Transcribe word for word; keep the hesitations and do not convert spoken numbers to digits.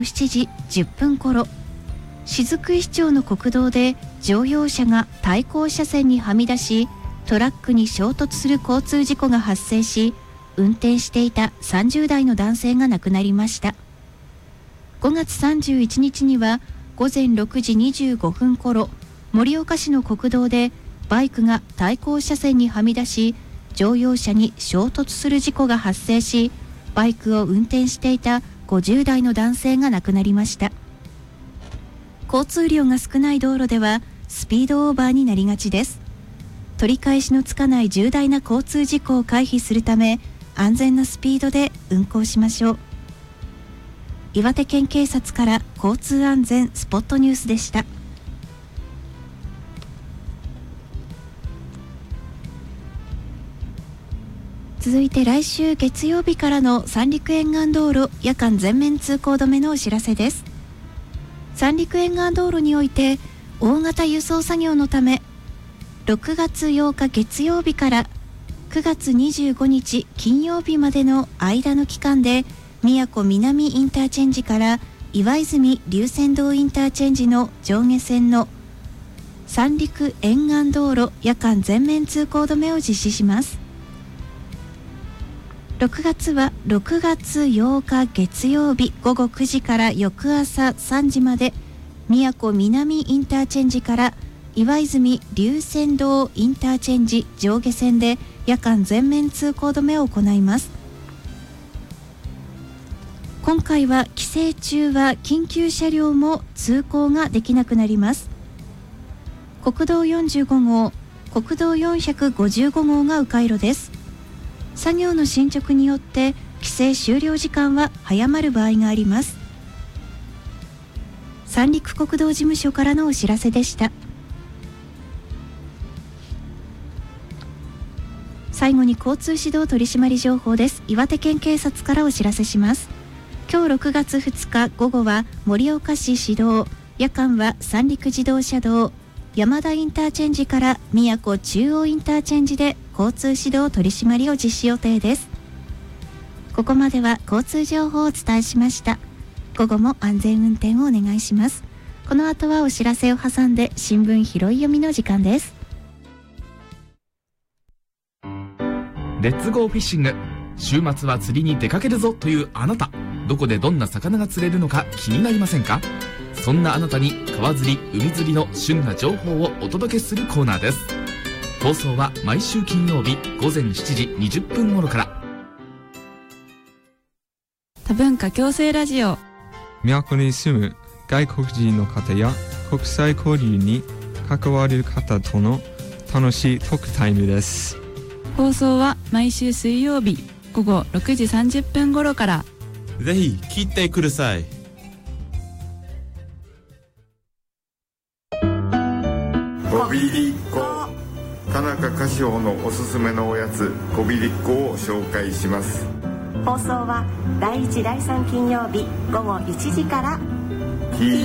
しちじじゅっぷん頃、雫石町の国道で乗用車が対向車線にはみ出し、トラックに衝突する交通事故が発生し、運転していたさんじゅうだいの男性が亡くなりました。ごがつさんじゅういちにちにはごぜんろくじにじゅうごふん頃、盛岡市の国道でバイクが対向車線にはみ出し、乗用車に衝突する事故が発生し、バイクを運転していたごじゅうだいの男性が亡くなりました。交通量が少ない道路ではスピードオーバーになりがちです。取り返しのつかない重大な交通事故を回避するため、安全なスピードで運行しましょう。岩手県警察から交通安全スポットニュースでした。続いて来週月曜日からの三陸沿岸道路夜間全面通行止めのお知らせです。三陸沿岸道路において大型輸送作業のため、ろくがつようか月曜日からくがつにじゅうごにち金曜日までの間の期間で、宮古南インターチェンジから岩泉龍泉洞インターチェンジの上下線の三陸沿岸道路夜間全面通行止めを実施します。ろくがつはろくがつようか月曜日ごごくじから翌朝さんじまで、宮古南インターチェンジから岩泉龍泉洞インターチェンジ上下線で夜間全面通行止めを行います。今回は規制中は緊急車両も通行ができなくなります。国道よんじゅうごごう、国道よんひゃくごじゅうごごうが迂回路です。作業の進捗によって規制終了時間は早まる場合があります。三陸国道事務所からのお知らせでした。最後に交通指導取締り情報です。岩手県警察からお知らせします。今日ろくがつふつか午後は盛岡市市道、夜間は三陸自動車道山田インターチェンジから宮古中央インターチェンジで交通指導取締りを実施予定です。ここまでは交通情報をお伝えしました。午後も安全運転をお願いします。この後はお知らせを挟んで新聞拾い読みの時間です。 レッツゴーフィッシング。週末は釣りに出かけるぞというあなた、どこでどんな魚が釣れるのか気になりませんか？そんなあなたに川釣り、海釣りの旬な情報をお届けするコーナーです。放送は毎週金曜日ごぜんしちじにじゅっぷん頃から。 多文化共生ラジオ。 宮古に住む外国人の方や国際交流に関わる方との楽しいトークタイムです。 放送は毎週水曜日ごごろくじさんじゅっぷん頃から。 ぜひ聞いてください。 こびりっこ。田中菓子のおすすめのおやつこびりっこを紹介します。 放送はだいいちだいさん金曜日ごごいちじから。